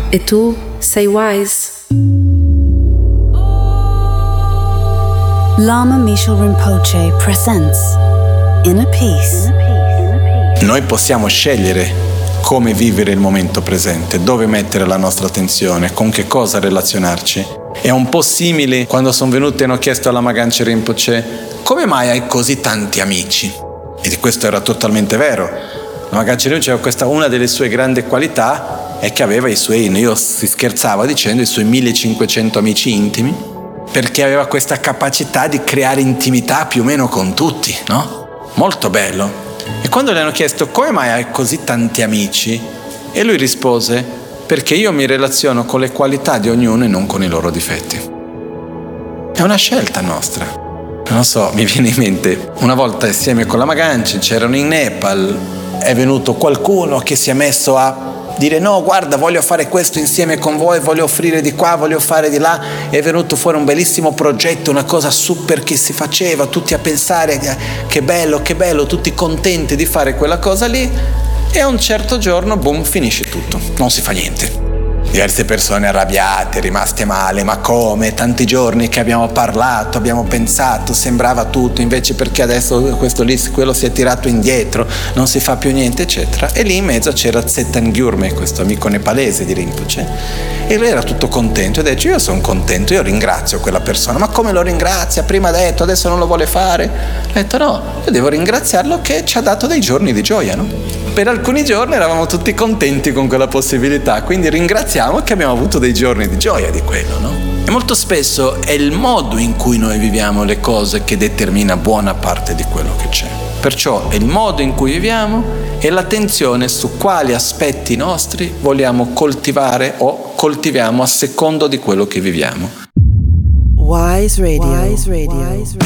E tu sei wise. Lama Mishal Rinpoche presents Inner Peace. Noi possiamo scegliere come vivere il momento presente, dove mettere la nostra attenzione, con che cosa relazionarci. È un po' simile quando sono venuti e hanno chiesto alla Maganchen Rinpoche: come mai hai così tanti amici? E di questo era totalmente vero. La Maganchen Rinpoche, una delle sue grandi qualità è che aveva io si scherzava dicendo i suoi 1500 amici intimi, perché aveva questa capacità di creare intimità più o meno con tutti, no? Molto bello. E quando le hanno chiesto come mai hai così tanti amici, e lui rispose: perché io mi relaziono con le qualità di ognuno e non con i loro difetti. È una scelta nostra. Non so, mi viene in mente, una volta insieme con la Maganchen c'erano in Nepal, è venuto qualcuno che si è messo a dire: no, guarda, voglio fare questo insieme con voi, voglio offrire di qua, voglio fare di là. È venuto fuori un bellissimo progetto, una cosa super che si faceva, tutti a pensare che bello, tutti contenti di fare quella cosa lì, e a un certo giorno, boom, finisce tutto, non si fa niente. Diverse persone arrabbiate, rimaste male: ma come? Tanti giorni che abbiamo parlato, abbiamo pensato, sembrava tutto, invece perché adesso quello si è tirato indietro, non si fa più niente, eccetera. E lì in mezzo c'era Tsetan Gyurme, questo amico nepalese di Rinpoche, e lui era tutto contento e dice: io sono contento, io ringrazio quella persona. Ma come lo ringrazia? Prima ha detto, adesso non lo vuole fare. Ha detto: no, io devo ringraziarlo che ci ha dato dei giorni di gioia, no? Per alcuni giorni eravamo tutti contenti con quella possibilità, quindi ringraziamo che abbiamo avuto dei giorni di gioia di quello, no? E molto spesso è il modo in cui noi viviamo le cose che determina buona parte di quello che c'è. Perciò è il modo in cui viviamo e l'attenzione su quali aspetti nostri vogliamo coltivare o coltiviamo a secondo di quello che viviamo. Wise Radio.